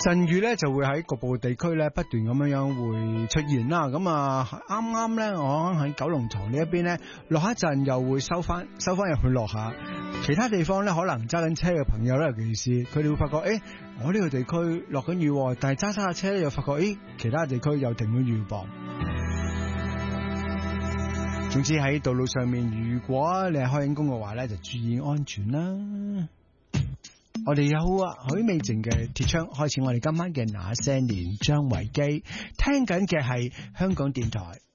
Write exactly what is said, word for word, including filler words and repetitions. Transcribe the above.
陣雨咧就會喺局部地區咧不斷咁樣樣會出現啦。咁啊，啱啱咧我喺九龍塘呢一邊咧落一陣又會收翻收翻入去落下。其他地方咧可能揸緊車嘅朋友咧，尤其是佢哋會發覺，誒、欸，我呢個地區落緊雨，但係揸揸下車咧又發覺，誒、欸，其他地區又停咗雨噃。總之喺道路上面，如果你係開緊工嘅話咧，就注意安全啦。我哋有啊許美靜嘅鐵窗開始我哋今晚嘅那些年，張維基聽緊嘅係香港電台